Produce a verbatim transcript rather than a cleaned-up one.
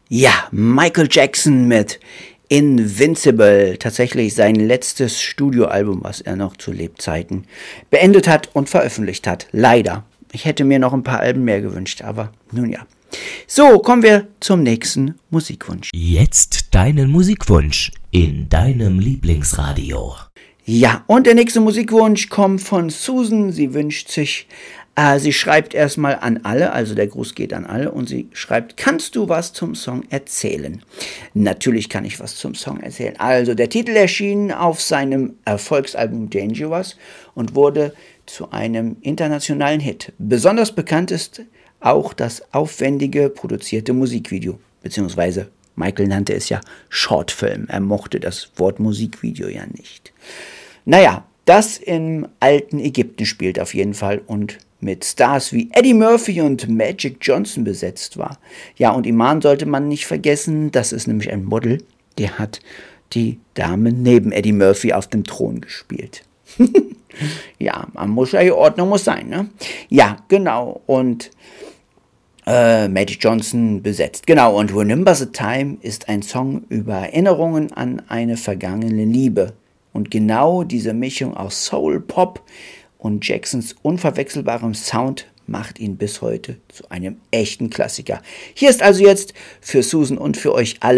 Ja, Michael Jackson mit Invincible, tatsächlich sein letztes Studioalbum, was er noch zu Lebzeiten beendet hat und veröffentlicht hat. Leider. Ich hätte mir noch ein paar Alben mehr gewünscht, aber nun ja. So, kommen wir zum nächsten Musikwunsch. Jetzt deinen Musikwunsch in deinem Lieblingsradio. Ja, und der nächste Musikwunsch kommt von Susan. Sie wünscht sich, äh, sie schreibt erstmal an alle, also der Gruß geht an alle, und sie schreibt, kannst du was zum Song erzählen? Natürlich kann ich was zum Song erzählen. Also, der Titel erschien auf seinem Erfolgsalbum Dangerous und wurde zu einem internationalen Hit. Besonders bekannt ist auch das aufwendige produzierte Musikvideo, beziehungsweise Michael nannte es ja Shortfilm. Er mochte das Wort Musikvideo ja nicht. Naja, das im alten Ägypten spielt auf jeden Fall und mit Stars wie Eddie Murphy und Magic Johnson besetzt war. Ja, und Iman sollte man nicht vergessen, das ist nämlich ein Model, der hat die Dame neben Eddie Murphy auf dem Thron gespielt. Ja, man muss ja, die Ordnung muss sein, ne? Ja, genau, und äh, Magic Johnson besetzt. Genau, und Remember the Time ist ein Song über Erinnerungen an eine vergangene Liebe. Und genau diese Mischung aus Soul, Pop und Jacksons unverwechselbarem Sound macht ihn bis heute zu einem echten Klassiker. Hier ist also jetzt für Susan und für euch alle